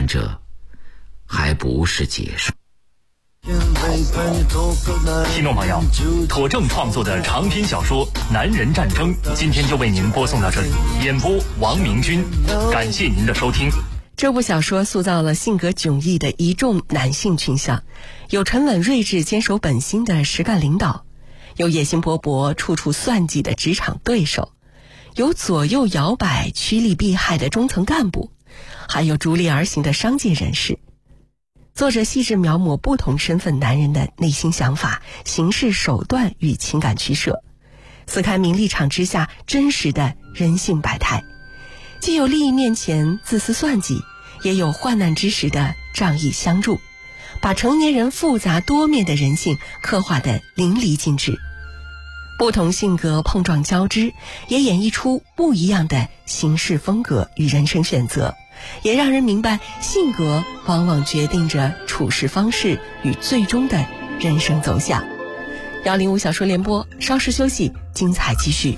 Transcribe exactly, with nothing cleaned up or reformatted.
但这还不是结束。 听众朋友，妥正创作的长篇小说《男人战争》今天就为您播送到这里，演播王明军，感谢您的收听。 这部小说塑造了性格迥异的一众男性群像，有沉稳睿智坚守本心的实干领导，有野心勃勃处处算计的职场对手，有左右摇摆趋利避害的中层干部，还有逐利而行的商界人士。作者细致描摹不同身份男人的内心想法、行事手段与情感取舍，撕开名利场之下真实的人性百态，既有利益面前自私算计，也有患难之时的仗义相助，把成年人复杂多面的人性刻画得淋漓尽致。不同性格碰撞交织，也演绎出不一样的行事风格与人生选择，也让人明白性格往往决定着处事方式与最终的人生走向。幺零五小说联播，稍事休息，精彩继续。